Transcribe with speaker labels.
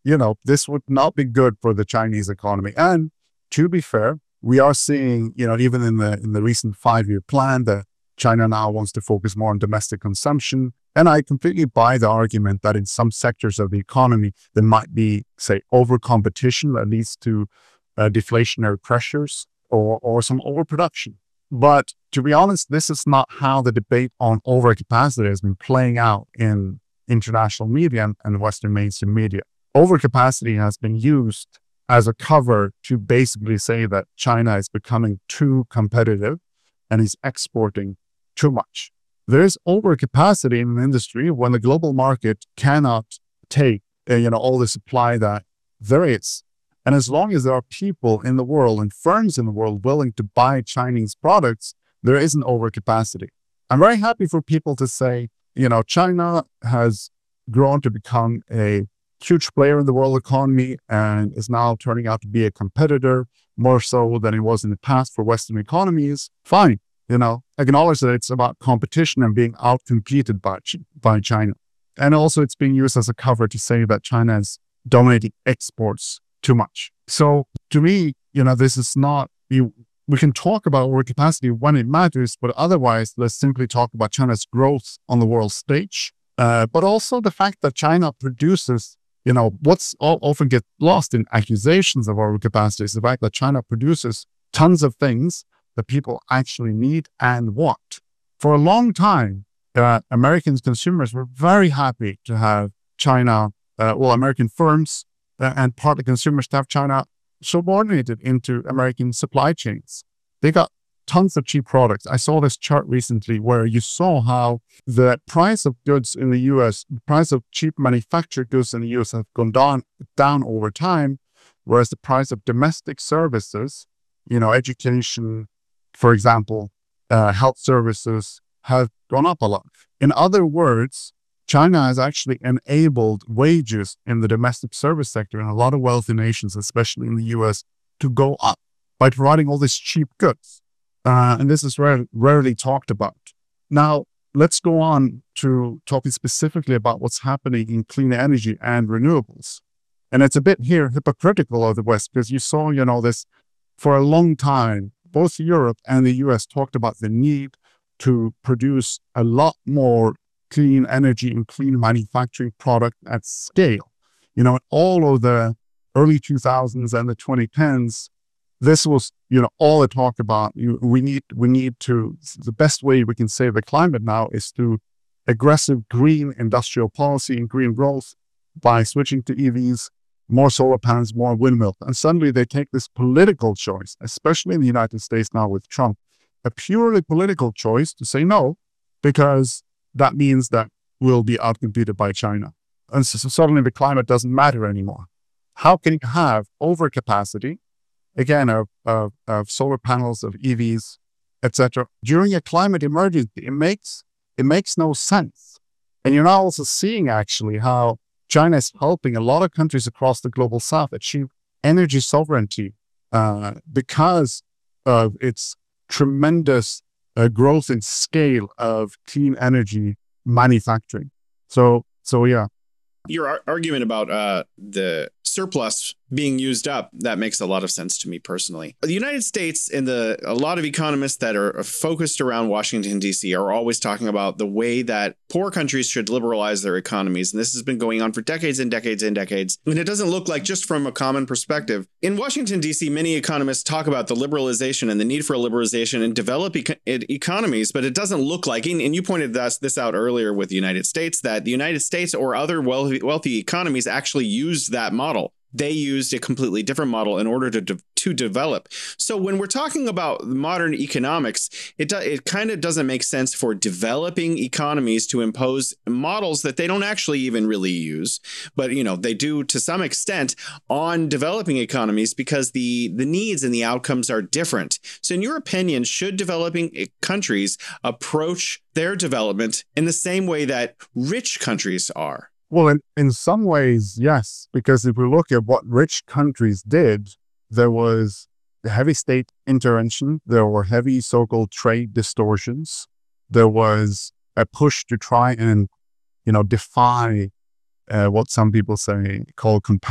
Speaker 1: this would not be good for the Chinese economy. And to be fair, we are seeing, even in the recent 5-year plan that China now wants to focus more on domestic consumption. And I completely buy the argument that in some sectors of the economy, there might be, say, over competition that leads to deflationary pressures or some overproduction. But to be honest, this is not how the debate on overcapacity has been playing out in international media and Western mainstream media. Overcapacity has been used as a cover to basically say that China is becoming too competitive and is exporting too much. There is overcapacity in an industry when the global market cannot take all the supply that there is. And as long as there are people in the world and firms in the world willing to buy Chinese products, there is an overcapacity. I'm very happy for people to say, China has grown to become a huge player in the world economy and is now turning out to be a competitor more so than it was in the past for Western economies. Fine, acknowledge that it's about competition and being outcompeted by China. And also it's being used as a cover to say that China is dominating exports too much. So to me, this is not, we can talk about overcapacity when it matters, but otherwise, let's simply talk about China's growth on the world stage. But also the fact that China produces, what's often get lost in accusations of overcapacity is the fact that China produces tons of things that people actually need and want. For a long time, American consumers were very happy to have China, American firms and partly consumers to have China subordinated into American supply chains. They got tons of cheap products. I saw this chart recently where you saw how the price of goods in the US, the price of cheap manufactured goods in the US have gone down over time, whereas the price of domestic services, education, for example, health services, have gone up a lot. In other words, China has actually enabled wages in the domestic service sector in a lot of wealthy nations, especially in the US, to go up by providing all these cheap goods. And this is rarely talked about. Now, let's go on to talking specifically about what's happening in clean energy and renewables. And it's a bit here hypocritical of the West, because you saw, this for a long time, both Europe and the US talked about the need to produce a lot more clean energy and clean manufacturing product at scale. In all of the early 2000s and the 2010s, this was, all it talked about. We need to, the best way we can save the climate now is through aggressive green industrial policy and green growth by switching to EVs, more solar panels, more windmills. And suddenly they take this political choice, especially in the United States now with Trump, a purely political choice to say no, because that means that we'll be outcompeted by China. And so suddenly the climate doesn't matter anymore. How can you have overcapacity, again, of solar panels, of EVs, etc., during a climate emergency? It makes no sense. And you're now also seeing actually how China is helping a lot of countries across the global south achieve energy sovereignty because of its tremendous growth in scale of clean energy manufacturing. So yeah.
Speaker 2: Your argument about the surplus being used up, that makes a lot of sense to me personally. The United States and a lot of economists that are focused around Washington, D.C. are always talking about the way that poor countries should liberalize their economies. And this has been going on for decades and decades and decades. And it doesn't look like, just from a common perspective, in Washington, D.C., many economists talk about the liberalization and the need for a liberalization and develop economies, but it doesn't look like, and you pointed this out earlier with the United States, that the United States or other wealthy economies actually used that model. They used a completely different model in order to develop. So when we're talking about modern economics, it kind of doesn't make sense for developing economies to impose models that they don't actually even really use. But, they do to some extent on developing economies because the needs and the outcomes are different. So in your opinion, should developing countries approach their development in the same way that rich countries are?
Speaker 1: Well, in some ways, yes, because if we look at what rich countries did, there was heavy state intervention, there were heavy so-called trade distortions, there was a push to try and, defy what some people call